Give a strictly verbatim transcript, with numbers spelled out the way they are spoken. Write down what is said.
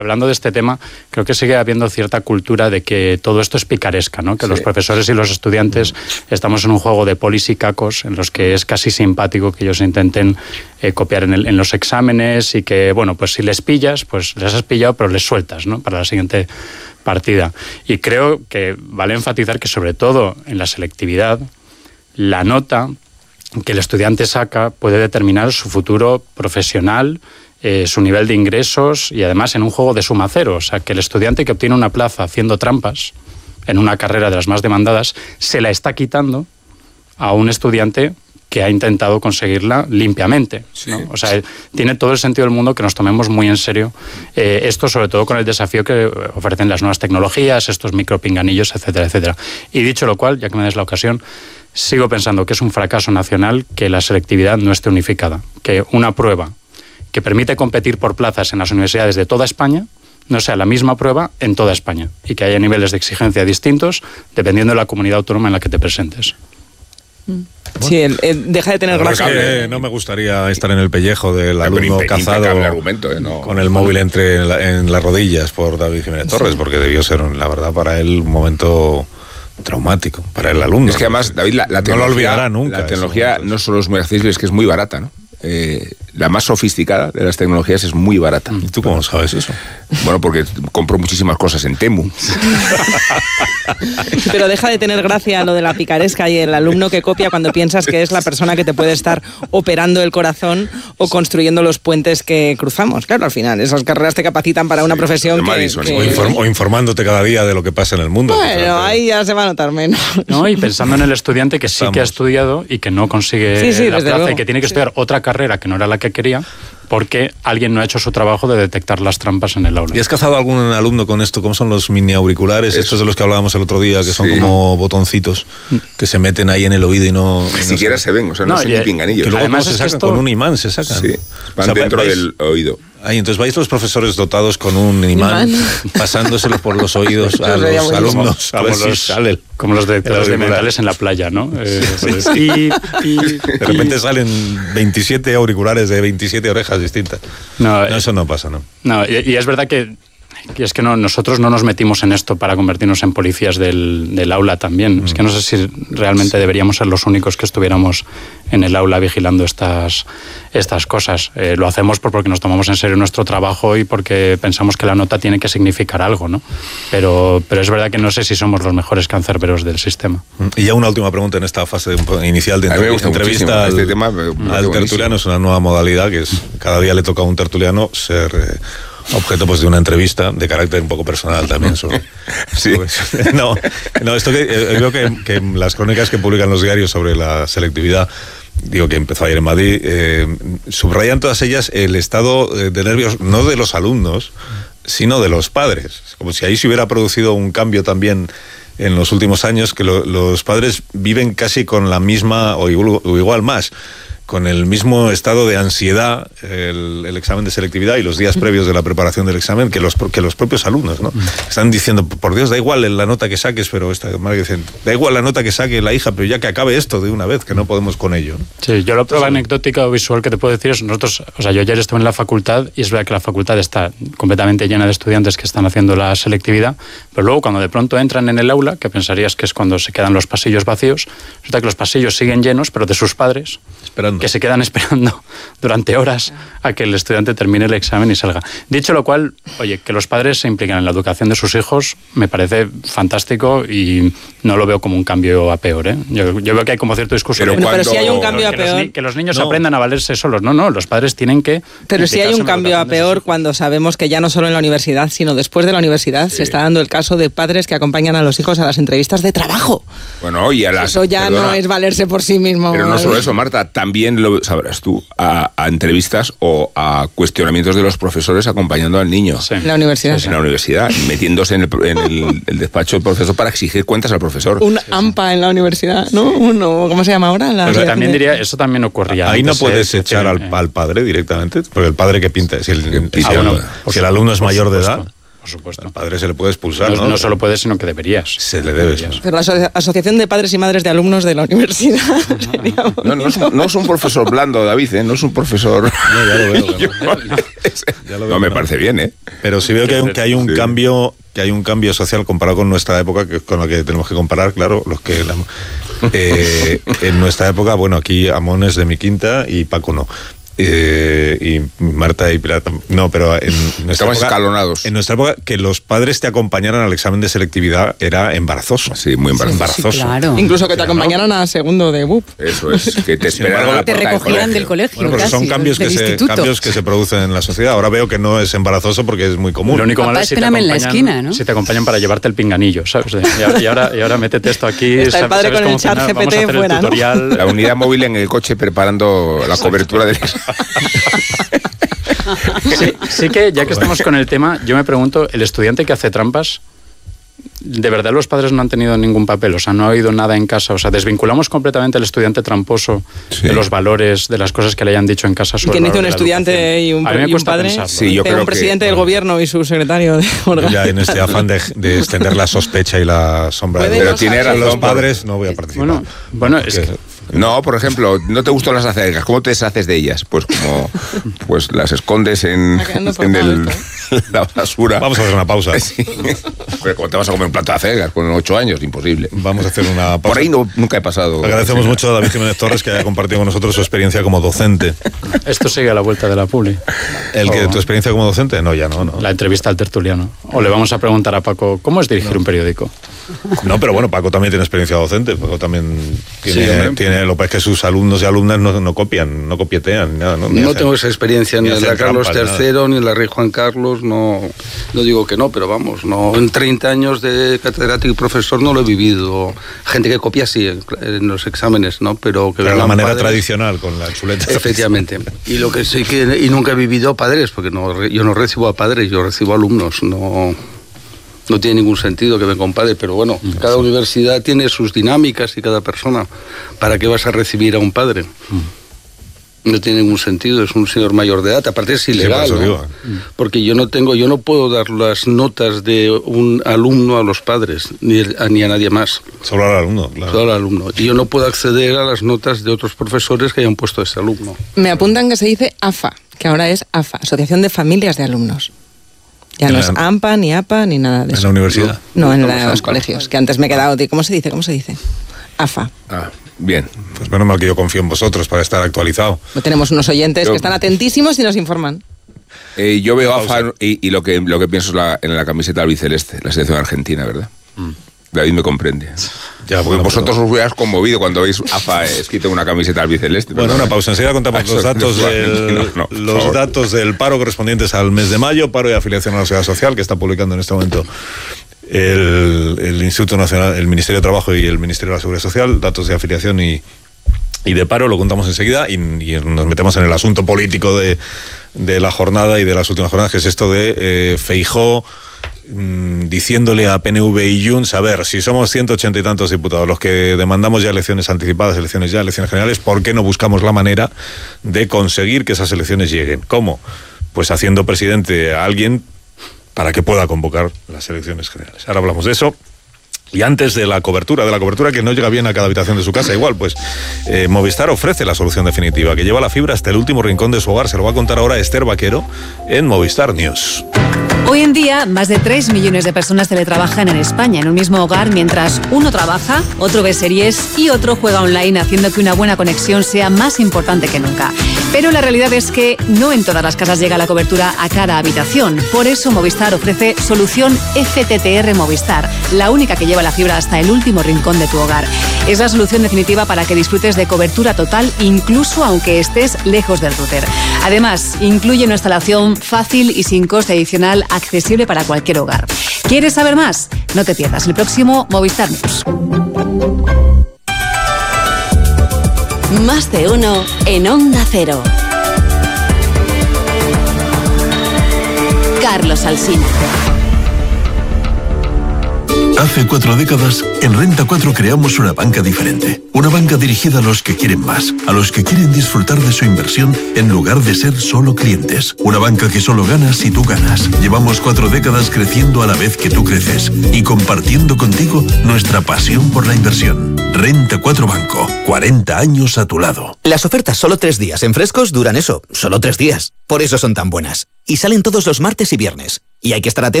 Hablando de este tema, creo que sigue habiendo cierta cultura de que todo esto es picaresca, ¿no? Que sí. Los profesores y los estudiantes estamos en un juego de polis y cacos en los que es casi simpático que ellos intenten eh, copiar en, el, en los exámenes y que, bueno, pues si les pillas, pues les has pillado, pero les sueltas, ¿no? Para la siguiente partida. Y creo que vale enfatizar que, sobre todo en la selectividad, la nota que el estudiante saca puede determinar su futuro profesional, Eh, su nivel de ingresos y además en un juego de suma cero. O sea, que el estudiante que obtiene una plaza haciendo trampas en una carrera de las más demandadas se la está quitando a un estudiante que ha intentado conseguirla limpiamente, ¿no? Sí. O sea, tiene todo el sentido del mundo que nos tomemos muy en serio eh, esto, sobre todo con el desafío que ofrecen las nuevas tecnologías, estos micropinganillos, etcétera, etcétera. Y dicho lo cual, ya que me des la ocasión, sigo pensando que es un fracaso nacional que la selectividad no esté unificada, que una prueba que permite competir por plazas en las universidades de toda España no sea la misma prueba en toda España y que haya niveles de exigencia distintos dependiendo de la comunidad autónoma en la que te presentes. Bueno, sí, el, el, deja de tener gracia. Es que no me gustaría estar en el pellejo del alumno cazado el argumento, ¿eh? No, con el móvil entre en, la, en las rodillas por David Jiménez Torres, sí. Porque debió ser, la verdad, para él un momento traumático, para el alumno. Es que además, David, la, la no lo olvidará nunca. La tecnología eso, no solo es muy accesible, es que es muy barata, ¿no? Eh, la más sofisticada de las tecnologías es muy barata. ¿Y tú cómo sabes eso? Bueno, porque compro muchísimas cosas en Temu. Pero deja de tener gracia lo de la picaresca y el alumno que copia cuando piensas que es la persona que te puede estar operando el corazón o construyendo los puentes que cruzamos. Claro, al final, esas carreras te capacitan para una sí, profesión que, que... O, inform, o informándote cada día de lo que pasa en el mundo. Bueno, ahí ya se va a notar menos. No, y pensando en el estudiante que sí Estamos. que ha estudiado y que no consigue sí, sí, la plaza luego. y que tiene que estudiar sí. otra carrera carrera que no era la que quería porque alguien no ha hecho su trabajo de detectar las trampas en el aula. ¿Y has cazado algún alumno con esto? ¿Cómo son los mini auriculares? Eso. Estos de los que hablábamos el otro día, que son sí. como botoncitos que se meten ahí en el oído y no... Ni no siquiera sé. se ven, o sea, no, no son ni pinganillos. Que luego además se es sacan, que esto... con un imán se sacan. Sí, van o sea, dentro vais... del oído. Ahí, entonces vais los profesores dotados con un imán, imán. pasándoselo por los oídos a los alumnos, a ver si sale. Como los directores de mentales en la playa, ¿no? Eh, pues, y, y, de repente salen veintisiete auriculares de veintisiete orejas distintas. No, no eso no pasa, ¿no? No, y, y es verdad que Y es que no, nosotros no nos metimos en esto para convertirnos en policías del, del aula también. Mm. Es que no sé si realmente sí. deberíamos ser los únicos que estuviéramos en el aula vigilando estas, estas cosas. Eh, lo hacemos porque nos tomamos en serio nuestro trabajo y porque pensamos que la nota tiene que significar algo, ¿no? Pero, pero es verdad que no sé si somos los mejores cancerberos del sistema. Y ya una última pregunta en esta fase inicial de entrevista. entrevista al, este tema, al tertuliano. Es una nueva modalidad que es cada día le toca a un tertuliano ser... Eh, objeto pues de una entrevista de carácter un poco personal también sobre, sí. sobre, no, no esto que eh, creo que, que las crónicas que publican los diarios sobre la selectividad, digo que empezó ayer en Madrid, eh, subrayan todas ellas el estado de nervios no de los alumnos sino de los padres, como si ahí se hubiera producido un cambio también en los últimos años, que lo, los padres viven casi con la misma o igual, o igual más con el mismo estado de ansiedad el, el examen de selectividad y los días previos de la preparación del examen que los, que los propios alumnos, ¿no? Están diciendo, por Dios, da igual la nota que saques, pero esta madre dice, da igual la nota que saque la hija, pero ya que acabe esto de una vez, que no podemos con ello, ¿no? Sí, yo la prueba anecdótica o visual que te puedo decir es, nosotros, o sea, yo ayer estuve en la facultad y es verdad que la facultad está completamente llena de estudiantes que están haciendo la selectividad, pero luego cuando de pronto entran en el aula, que pensarías que es cuando se quedan los pasillos vacíos, resulta que los pasillos siguen llenos, pero de sus padres, esperando. Que se quedan esperando durante horas a que el estudiante termine el examen y salga. Dicho lo cual, oye, que los padres se impliquen en la educación de sus hijos me parece fantástico y no lo veo como un cambio a peor, ¿eh? Yo, yo veo que hay como cierto discurso. Pero, de, pero si hay un cambio a que peor... Los, que los niños no. aprendan a valerse solos. No, no, los padres tienen que... Pero si hay un cambio a peor cuando sabemos que ya no solo en la universidad, sino después de la universidad sí. se está dando el caso de padres que acompañan a los hijos a las entrevistas de trabajo. Bueno, y a las... Eso ya perdona, no es valerse por sí mismo. Pero no solo eso, Marta, también lo sabrás tú, a, a entrevistas o a cuestionamientos de los profesores acompañando al niño. Sí. En la universidad. Sí, en la universidad, metiéndose en, el, en el, el despacho del profesor para exigir cuentas al profesor. Un AMPA en la universidad, ¿no? Uno, ¿cómo se llama ahora? La Pero también diría, eso también ocurría. Ahí antes, no puedes eh, echar al, al padre directamente, porque el padre que pinta, si el, pinta, si, ah, el, bueno, si el alumno es mayor de edad. Por supuesto. Al padre se le puede expulsar, ¿no? No, no solo puedes, sino que deberías. Se le debe expulsar. Pero la Aso- Asociación de Padres y Madres de Alumnos de la Universidad. Sería No, no, es un, no es un profesor blando, David, ¿eh? No es un profesor... No, ya lo veo. Yo- Ya lo veo no, me que no. parece bien, ¿eh? Pero sí veo que hay un, que hay un Sí. cambio que hay un cambio social comparado con nuestra época, que es con lo que tenemos que comparar, claro, los que la- eh, en nuestra época, bueno, aquí Amón es de mi quinta y Paco no. Eh, y Marta y Pilar tam- no, pero en nuestra Estamos época, escalonados. en nuestra época que los padres te acompañaran al examen de selectividad era embarazoso. Sí, muy embarazoso. embarazoso. Sí, claro. Incluso que te acompañaran a segundo de B U P. Eso es, que te Sin esperaran embargo, a la Te puerta recogieran del colegio. Bueno, pero son casi, cambios que, del se, instituto. cambios que se producen en la sociedad. Ahora veo que no es embarazoso porque es muy común. Lo único Papá, malo es si te, espérame en la acompañan, esquina, ¿no? si te acompañan para llevarte el pinganillo, ¿sabes? De- Y ahora, y ahora, y ahora métete esto aquí. Está el ¿sabes- padre sabes con el cómo chat cenar? G P T Vamos a hacer fuera, el ¿no? tutorial. La unidad móvil en el coche preparando la cobertura del examen. Sí, sí que ya que estamos con el tema, yo me pregunto, ¿el estudiante que hace trampas, de verdad los padres no han tenido ningún papel? O sea, no ha oído nada en casa. O sea, desvinculamos completamente al estudiante tramposo Sí. de los valores, de las cosas que le hayan dicho en casa ¿Y sobre quién el hizo valor un de la estudiante educación. y un, A mí me y un cuesta padre? pensarlo. Sí, yo Dice creo un presidente que- del gobierno y su secretario de órgano. Ya en este afán de, de extender la sospecha y la sombra Puede de Pero no tiene saber. los razón. por- padres, no voy a participar. Bueno, bueno, es Porque- que- No, por ejemplo, no te gustan las acelgas, ¿cómo te deshaces de ellas? Pues como pues las escondes en, Está quedando en el, forzado la basura. Vamos a hacer una pausa. Sí. Pero ¿cómo te vas a comer un plato de acelgas con ocho años? Imposible. Vamos a hacer una pausa. Por ahí no, nunca he pasado. Agradecemos Sí. mucho a David Jiménez Torres que haya compartido con nosotros su experiencia como docente. esto sigue a la vuelta de la publi. ¿El que Oh. tu experiencia como docente? No, ya no, no. La entrevista al tertuliano. O le vamos a preguntar a Paco, ¿cómo es dirigir un periódico? No, pero bueno, Paco también tiene experiencia docente. Paco también tiene, Sí, hombre. tiene lo que es que sus alumnos y alumnas no, no copian, no copietean, ni nada. No, Ni No hacen- tengo esa experiencia ni ni en la hacen Carlos trampas, tercero ni en la Rey Juan Carlos, no, no digo que no, pero vamos, no en treinta años de catedrático y profesor no lo he vivido. Gente que copia sí en, en los exámenes, ¿no? Pero que Pero la vengan manera padres, tradicional, con la chuleta. Efectivamente. Y lo que sí que y nunca he vivido padres, porque no re- yo no recibo a padres, yo recibo alumnos, no no tiene ningún sentido que venga un padre, pero bueno, cada universidad tiene sus dinámicas y cada persona. ¿Para qué vas a recibir a un padre? No tiene ningún sentido, es un señor mayor de edad, aparte es ilegal, por eso ¿no? digo. Porque yo no tengo, yo no puedo dar las notas de un alumno a los padres, ni a, ni a nadie más, Solo al alumno, claro. solo al alumno. Y yo no puedo acceder a las notas de otros profesores que hayan puesto a ese alumno. Me apuntan que se dice A F A, que ahora es A F A, Asociación de Familias de Alumnos. Ya En no la- es AMPA, ni APA, ni nada de En eso. la universidad. No, en No, la- no, los AMPA. colegios, que antes me he quedado. de- ¿Cómo se dice? ¿Cómo se dice? A F A. Ah, bien. Pues menos mal que yo confío en vosotros para estar actualizado. Tenemos unos oyentes Yo- que están atentísimos y nos informan. Eh, yo veo a Pausa. AFA y, y lo que lo que pienso es la, en la camiseta albiceleste, la selección argentina, ¿verdad? David me comprende. Ya, Porque bueno, vosotros pero- os hubieras conmovido cuando veis AFA escrito en una camiseta albiceleste. Bueno, ¿verdad? una pausa. Enseguida contamos Ah, los datos, eso- del, no, no, por los favor. datos del paro correspondientes al mes de mayo, paro y afiliación a la Seguridad Social, que está publicando en este momento el, el Instituto Nacional, el Ministerio de Trabajo y el Ministerio de la Seguridad Social, datos de afiliación y, y de paro, lo contamos enseguida y, y nos metemos en el asunto político de, de la jornada y de las últimas jornadas, que es esto de eh, Feijóo mm, diciéndole a P N V y Junts, a ver, si somos ciento ochenta y tantos diputados los que demandamos ya elecciones anticipadas, elecciones ya, elecciones generales, ¿por qué no buscamos la manera de conseguir que esas elecciones lleguen? ¿Cómo? Pues haciendo presidente a alguien para que pueda convocar las elecciones generales. Ahora hablamos de eso. Y antes de la cobertura, de la cobertura que no llega bien a cada habitación de su casa, igual, pues eh, Movistar ofrece la solución definitiva, que lleva la fibra hasta el último rincón de su hogar. Se lo va a contar ahora Esther Vaquero en Movistar News. Hoy en día, más de tres millones de personas teletrabajan en España en un mismo hogar, mientras uno trabaja, otro ve series y otro juega online, haciendo que una buena conexión sea más importante que nunca. Pero la realidad es que no en todas las casas llega la cobertura a cada habitación. Por eso Movistar ofrece solución F T T R Movistar, la única que lleva la fibra hasta el último rincón de tu hogar. Es la solución definitiva para que disfrutes de cobertura total, incluso aunque estés lejos del router. Además, incluye una instalación fácil y sin coste adicional, accesible para cualquier hogar. ¿Quieres saber más? No te pierdas el próximo Movistar News. Más de uno en Onda Cero. Carlos Alsina. Hace cuatro décadas, en Renta cuatro creamos una banca diferente. Una banca dirigida a los que quieren más, a los que quieren disfrutar de su inversión en lugar de ser solo clientes. Una banca que solo gana si tú ganas. Llevamos cuatro décadas creciendo a la vez que tú creces y compartiendo contigo nuestra pasión por la inversión. Renta cuatro Banco, cuarenta años a tu lado. Las ofertas solo tres días en Frescos duran eso, solo tres días. Por eso son tan buenas. Y salen todos los martes y viernes. Y hay que estar atentos